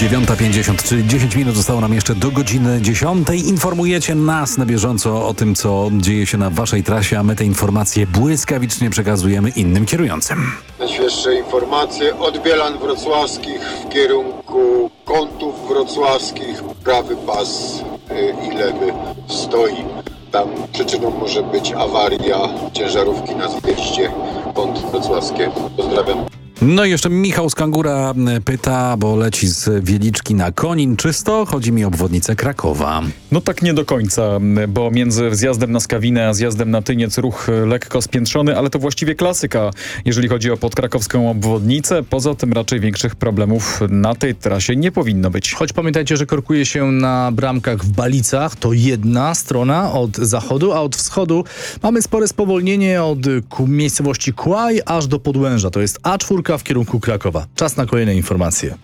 9:53, 10 minut zostało nam jeszcze do godziny 10. Informujecie nas na bieżąco o tym, co dzieje się na waszej trasie, a my te informacje błyskawicznie przekazujemy innym kierującym. Najświeższe informacje od Bielan Wrocławskich w kierunku Kątów Wrocławskich. Prawy pas i lewy stoi. Tam przyczyną może być awaria ciężarówki na zjeździe Kąty Wrocławskie. Pozdrawiam. No i jeszcze Michał z Kangura pyta, bo leci z Wieliczki na Konin. Czysto? Chodzi mi o obwodnicę Krakowa. No tak nie do końca, bo między zjazdem na Skawinę a zjazdem na Tyniec ruch lekko spiętrzony, ale to właściwie klasyka, jeżeli chodzi o podkrakowską obwodnicę. Poza tym raczej większych problemów na tej trasie nie powinno być. Choć pamiętajcie, że korkuje się na bramkach w Balicach. To jedna strona od zachodu, a od wschodu mamy spore spowolnienie od miejscowości Kłaj aż do Podłęża. To jest A4 w kierunku Krakowa. Czas na kolejne informacje.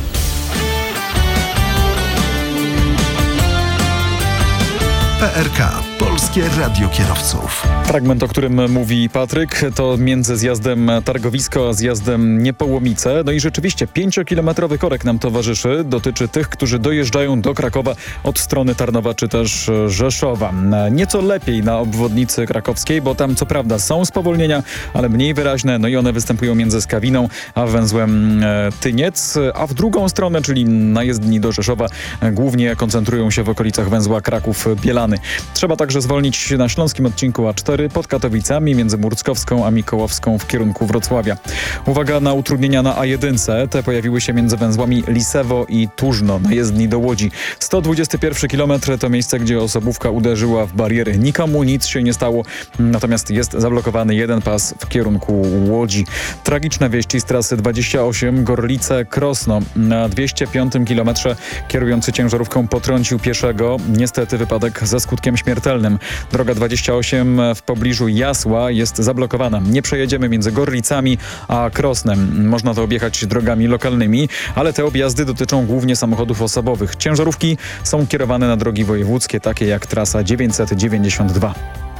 PRK. Polskie Radio Kierowców. Fragment, o którym mówi Patryk, to między zjazdem Targowisko a zjazdem Niepołomice. No i rzeczywiście 5-kilometrowy korek nam towarzyszy. Dotyczy tych, którzy dojeżdżają do Krakowa od strony Tarnowa czy też Rzeszowa. Nieco lepiej na obwodnicy krakowskiej, bo tam co prawda są spowolnienia, ale mniej wyraźne. No i one występują między Skawiną a węzłem Tyniec. A w drugą stronę, czyli na jezdni do Rzeszowa, głównie koncentrują się w okolicach węzła Kraków-Bielany. Trzeba także zwolnić na śląskim odcinku A4 pod Katowicami między Murckowską a Mikołowską w kierunku Wrocławia. Uwaga na utrudnienia na A1. Te pojawiły się między węzłami Lisewo i Tużno na jezdni do Łodzi. 121 km to miejsce, gdzie osobówka uderzyła w bariery. Nikomu nic się nie stało, natomiast jest zablokowany jeden pas w kierunku Łodzi. Tragiczne wieści z trasy 28 Gorlice-Krosno. Na 205 km kierujący ciężarówką potrącił pieszego. Niestety wypadek ze skutkiem śmiertelnym. Droga 28 w pobliżu Jasła jest zablokowana. Nie przejedziemy między Gorlicami a Krosnem. Można to objechać drogami lokalnymi, ale te objazdy dotyczą głównie samochodów osobowych. Ciężarówki są kierowane na drogi wojewódzkie, takie jak trasa 992.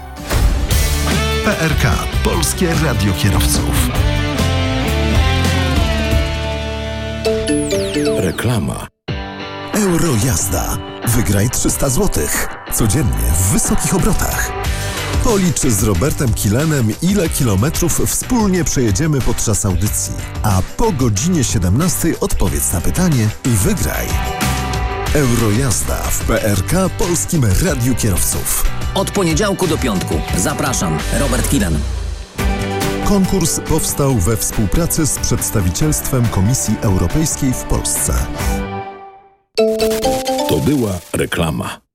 PRK. Polskie Radio Kierowców. Reklama. Eurojazda. Wygraj 300 zł. Codziennie w wysokich obrotach. Policz z Robertem Kilenem, ile kilometrów wspólnie przejedziemy podczas audycji. A po godzinie 17 odpowiedz na pytanie i wygraj. Eurojazda w PRK Polskim Radiu Kierowców. Od poniedziałku do piątku. Zapraszam, Robert Kilen. Konkurs powstał we współpracy z przedstawicielstwem Komisji Europejskiej w Polsce. To była reklama.